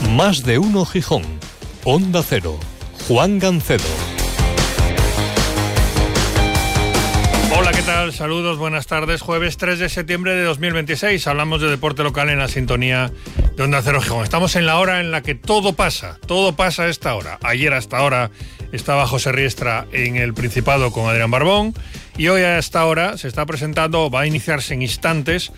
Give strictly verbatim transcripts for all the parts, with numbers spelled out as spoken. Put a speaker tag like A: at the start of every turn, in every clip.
A: Más de uno Gijón. Onda Cero. Juan Gancedo.
B: Hola, ¿qué tal? Saludos, buenas tardes. Jueves tres de septiembre de dos mil veintiséis. Hablamos de deporte local en la sintonía de Onda Cero Gijón. Estamos en la hora en la que todo pasa. Todo pasa a esta hora. Ayer hasta ahora estaba José Riestra en el Principado con Adrián Barbón. Y hoy a esta hora se está presentando, va a iniciarse en instantes,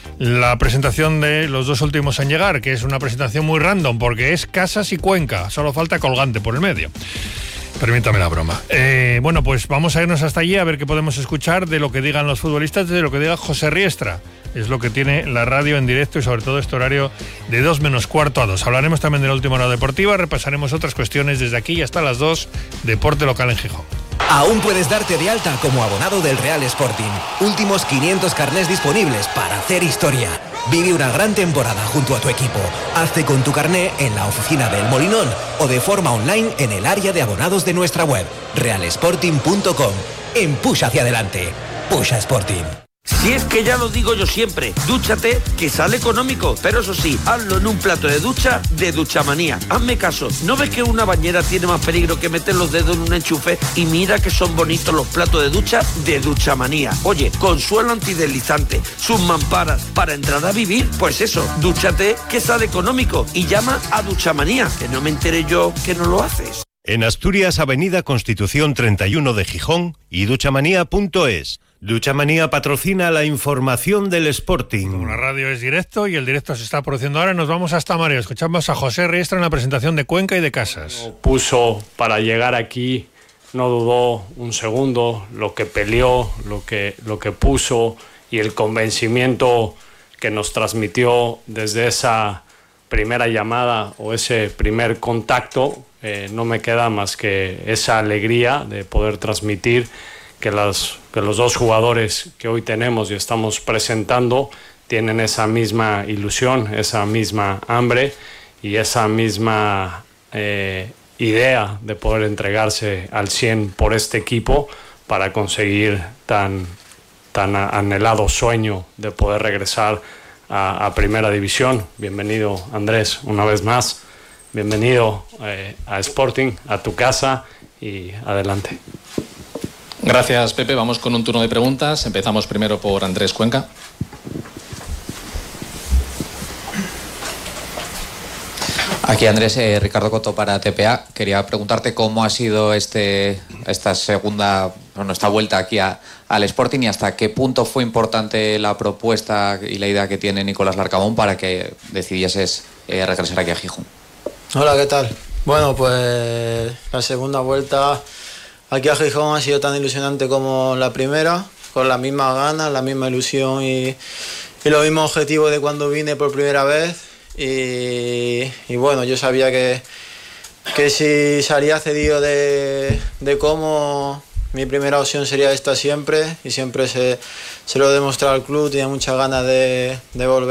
B: la presentación de los dos últimos en llegar, que es una presentación muy random, porque es Casas y Cuenca. Solo falta Colgante por el medio. Permítame la broma. Eh, bueno, pues vamos a irnos hasta allí a ver qué podemos escuchar de lo que digan los futbolistas, de lo que diga José Riestra. Es lo que tiene la radio en directo y sobre todo este horario de dos menos cuarto a dos. Hablaremos también de la última hora deportiva, repasaremos otras cuestiones desde aquí y hasta las dos, deporte local en Gijón.
C: Aún puedes darte de alta como abonado del Real Sporting. Últimos quinientos carnés disponibles para hacer historia. Vive una gran temporada junto a tu equipo. Hazte con tu carné en la oficina del Molinón o de forma online en el área de abonados de nuestra web, real sporting punto com. Empuja hacia adelante. Pusha Sporting.
D: Si es que ya lo digo yo siempre, dúchate, que sale económico, pero eso sí, hazlo en un plato de ducha de Duchamanía. Hazme caso, ¿no ves que una bañera tiene más peligro que meter los dedos en un enchufe? Y mira que son bonitos los platos de ducha de Duchamanía. Oye, con suelo antideslizante, sus mamparas, para entrar a vivir, pues eso, dúchate, que sale económico, y llama a Duchamanía, que no me enteré yo que no lo haces.
E: En Asturias, Avenida Constitución treinta y uno de Gijón y duchamanía punto es. Duchamanía patrocina la información del Sporting.
B: Como la radio es directo y el directo se está produciendo ahora, nos vamos hasta Mario. Escuchamos a José Riestra en la presentación de Cuenca y de Casas.
F: Puso para llegar aquí, no dudó un segundo, lo que peleó, lo que, lo que puso y el convencimiento que nos transmitió desde esa primera llamada o ese primer contacto. Eh, no me queda más que esa alegría de poder transmitir que, las, que los dos jugadores que hoy tenemos y estamos presentando tienen esa misma ilusión, esa misma hambre y esa misma eh, idea de poder entregarse al cien por este equipo para conseguir tan, tan anhelado sueño de poder regresar a, a Primera División. Bienvenido, Andrés, una vez más. Bienvenido eh, a Sporting, a tu casa, y adelante.
G: Gracias, Pepe. Vamos con un turno de preguntas. Empezamos primero por Andrés Cuenca.
H: Aquí Andrés, eh, Ricardo Coto para T P A. Quería preguntarte cómo ha sido este, esta segunda, bueno, esta vuelta aquí a, al Sporting y hasta qué punto fue importante la propuesta y la idea que tiene Nicolás Larcamón para que decidieses eh, regresar aquí a Gijón.
I: Hola, ¿qué tal? Bueno, pues la segunda vuelta aquí a Gijón ha sido tan ilusionante como la primera, con las mismas ganas, la misma ilusión y, y los mismos objetivos de cuando vine por primera vez. Y, y bueno, yo sabía que, que si salía cedido de, de cómo, mi primera opción sería esta siempre, y siempre se, se lo he demostrado al club, tenía muchas ganas de, de volver.